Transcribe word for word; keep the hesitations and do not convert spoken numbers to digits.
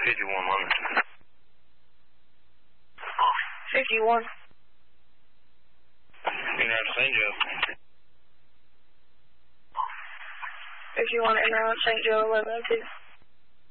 fifty-one London. fifty-one. Inbound Saint Joe. fifty-one, inbound Saint Joe, eleven oh two.